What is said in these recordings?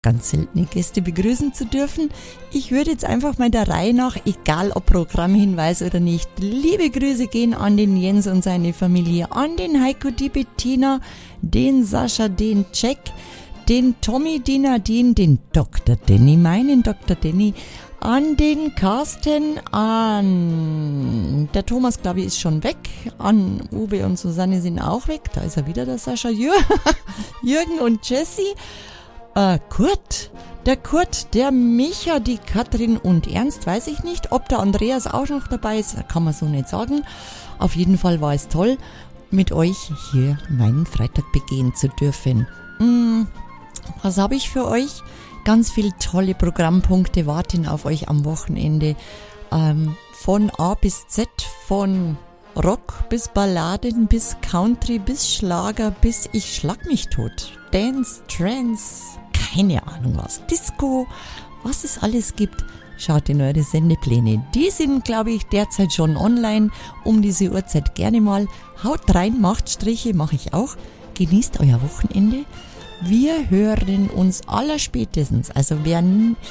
ganz seltene Gäste begrüßen zu dürfen. Ich würde jetzt einfach mal der Reihe nach, egal ob Programmhinweis oder nicht, liebe Grüße gehen an den Jens und seine Familie, an den Heiko, die Bettina, den Sascha, den Jack, den Tommy, die Nadine, den Dr. Danny, meinen Dr. Danny, an den Carsten, an der Thomas, glaube ich, ist schon weg, an Uwe und Susanne sind auch weg, da ist er wieder, der Sascha, Jürgen und Jessie, Kurt, der Micha, die Katrin und Ernst, weiß ich nicht, ob der Andreas auch noch dabei ist, kann man so nicht sagen. Auf jeden Fall war es toll, mit euch hier meinen Freitag begehen zu dürfen. Was habe ich für euch? Ganz viele tolle Programmpunkte warten auf euch am Wochenende. Von A bis Z, von Rock bis Balladen, bis Country, bis Schlager, bis ich schlag mich tot. Dance, Trance, keine Ahnung was. Disco, was es alles gibt. Schaut in eure Sendepläne. Die sind, glaube ich, derzeit schon online. Um diese Uhrzeit gerne mal. Haut rein, macht Striche, mache ich auch. Genießt euer Wochenende. Wir hören uns allerspätestens. Also wer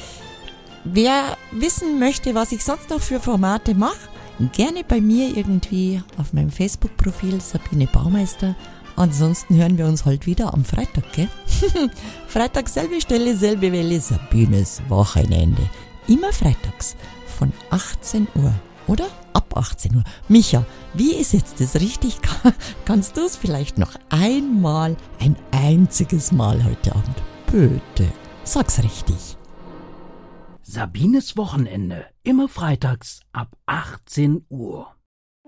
wissen möchte, was ich sonst noch für Formate mache, gerne bei mir irgendwie auf meinem Facebook-Profil Sabine Baumeister. Ansonsten hören wir uns halt wieder am Freitag, gell? Freitag, selbe Stelle, selbe Welle, Sabines Wochenende. Immer freitags von 18 Uhr, oder? Ab 18 Uhr. Micha, wie ist jetzt das richtig? Kannst du es vielleicht noch einmal, ein einziges Mal heute Abend? Bitte, sag's richtig. Sabines Wochenende, immer freitags ab 18 Uhr.